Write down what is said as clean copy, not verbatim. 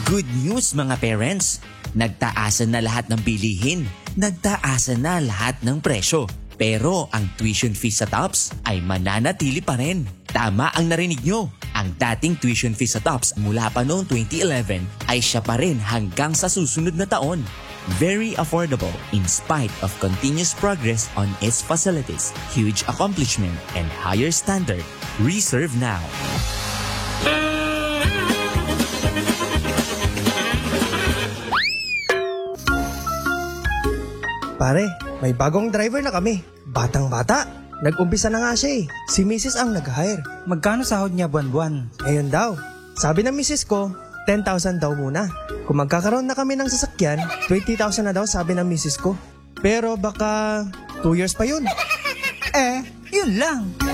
Good news mga parents! Nagtaasan na lahat ng bilihin. Nagtaasan na lahat ng presyo. Pero ang tuition fee sa TOPS ay mananatili pa rin. Tama ang narinig nyo. Ang dating tuition fee sa TOPS mula pa noong 2011 ay siya pa rin hanggang sa susunod na taon. Very affordable in spite of continuous progress on its facilities, huge accomplishment, and higher standard. Reserve now. Pare, may bagong driver na kami. Batang-bata. Nag-umpisa na nga siya eh. Si Mrs. ang nag-hire. Magkano sahod niya buwan-buwan? Ngayon daw. Sabi ng Mrs. ko, 10,000 daw muna. Kung magkakaroon na kami ng sasakyan, 20,000 na daw sabi ng Mrs. ko. Pero baka 2 years pa yun. Yun lang.